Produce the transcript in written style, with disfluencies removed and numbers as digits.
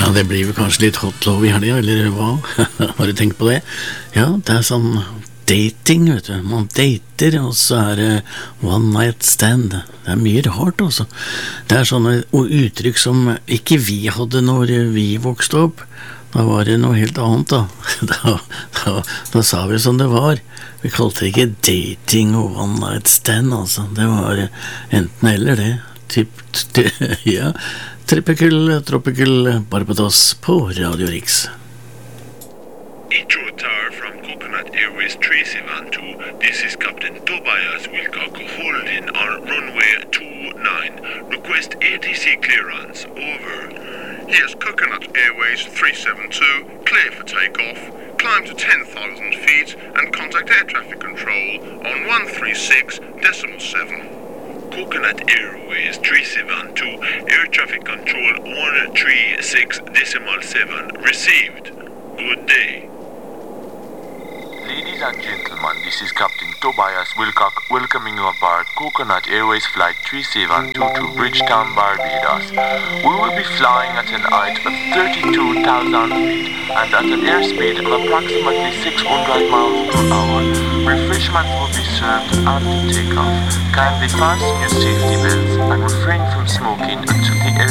Ja, det blir vel kanskje litt hot love i helga, eller hva? Har du tenkt på det? Ja, det er sånn dating, vet du. Man dater, og så er det one night stand. Det er mye rart, altså. Det er sånne uttrykk som ikke vi hadde når vi vokste opp. Da var det noe helt annet, da. Da sa vi som det var. Vi kalte det ikke dating og one night stand, altså. Det var enten eller det. Ja, Tropical Barbados på Radio Rix. Tower from Coconut Airways 372. This is Captain Tobias Wilcock holding on runway 29. Request ATC clearance. Over. Here's Coconut Airways 372. Clear for takeoff. Climb to 10,000 feet and contact air traffic control on 136.7. Coconut Airways 372, air traffic control 136.7, received. Good day. Ladies and gentlemen, this is Captain Tobias Wilcock welcoming you aboard Coconut Airways Flight 3722 to Bridgetown, Barbados. We will be flying at an height of 32,000 feet and at an airspeed of approximately 600 miles per hour. Refreshments will be served after takeoff. Kindly fasten your safety belts and refrain from smoking until the